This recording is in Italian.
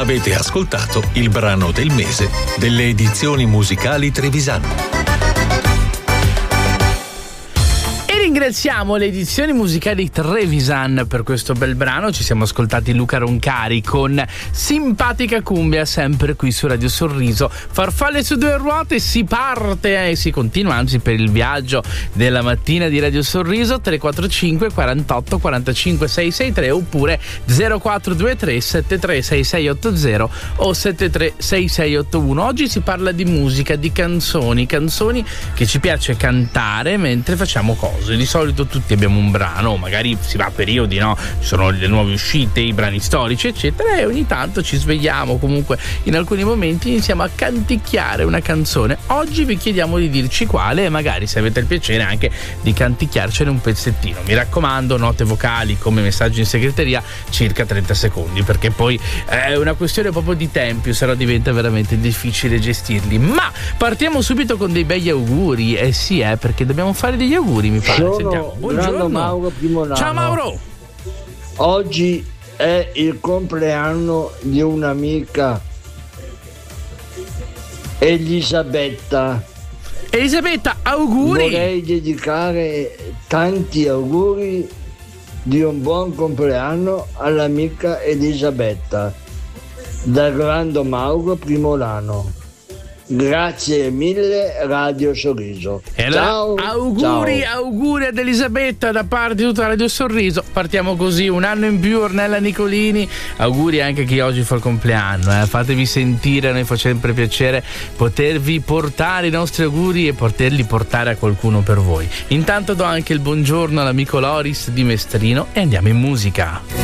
Avete ascoltato il brano del mese delle edizioni musicali Trevisan. Ringraziamo le edizioni musicali Trevisan per questo bel brano. Ci siamo ascoltati Luca Roncari con Simpatica Cumbia, sempre qui su Radio Sorriso. Farfalle su due ruote, si parte e si continua anzi per il viaggio della mattina di Radio Sorriso. 345 48 45 663 oppure 0423 73 6680 o 73 6681. Oggi si parla di musica, di canzoni che ci piace cantare mentre facciamo cose. Di solito tutti abbiamo un brano, magari si va a periodi, no? Ci sono le nuove uscite, i brani storici eccetera, e ogni tanto ci svegliamo, comunque in alcuni momenti iniziamo a canticchiare una canzone. Oggi vi chiediamo di dirci quale e magari, se avete il piacere, anche di canticchiarcene un pezzettino. Mi raccomando, note vocali come messaggi in segreteria, circa 30 secondi, perché poi è una questione proprio di tempi, se no diventa veramente difficile gestirli. Ma partiamo subito con dei begli auguri. Sì, perché dobbiamo fare degli auguri, mi pare. Sentiamo. Buongiorno Mauro Primolano. Ciao Mauro. Oggi è il compleanno di un'amica, Elisabetta, auguri. Vorrei dedicare tanti auguri di un buon compleanno all'amica Elisabetta dal grande Mauro Primolano. Grazie mille Radio Sorriso. Ciao. Auguri ad Elisabetta da parte di tutta Radio Sorriso. Partiamo così, un anno in più. Ornella Nicolini, auguri anche a chi oggi fa il compleanno, fatevi sentire, a noi fa sempre piacere potervi portare i nostri auguri e poterli portare a qualcuno per voi. Intanto do anche il buongiorno all'amico Loris di Mestrino e andiamo in musica.